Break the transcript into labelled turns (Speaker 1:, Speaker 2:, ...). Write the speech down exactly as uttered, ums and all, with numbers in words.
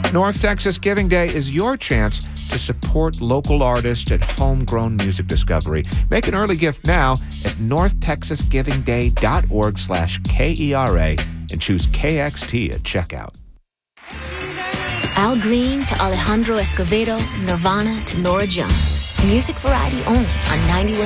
Speaker 1: North Texas Giving Day is your chance to support local artists and homegrown music discovery. Make an early gift now at northtexasgivingday.org slash K-E-R-A and choose K X T at checkout.
Speaker 2: Al Green to Alejandro Escovedo, Nirvana to Nora Jones. Music variety only on ninety-one